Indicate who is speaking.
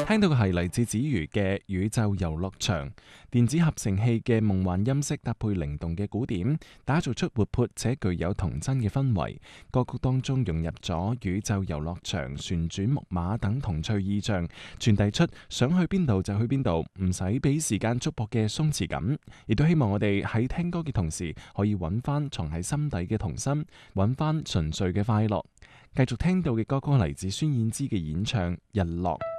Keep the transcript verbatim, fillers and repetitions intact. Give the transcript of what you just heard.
Speaker 1: 聽到嘅係嚟自子瑜嘅宇宙遊樂場，電子合成器嘅夢幻音色搭配靈動嘅鼓點，打造出活潑且具有童真嘅氛圍。歌曲當中融入咗宇宙遊樂場、旋轉木馬等童趣意象，傳遞出想去邊度就去邊度，唔使俾時間束縛嘅鬆弛感。亦都希望我哋喺聽歌嘅同時，可以揾翻藏喺心底嘅童心，揾翻純粹嘅快樂。繼續聽到嘅歌曲嚟自孫燕姿嘅演唱《日落》。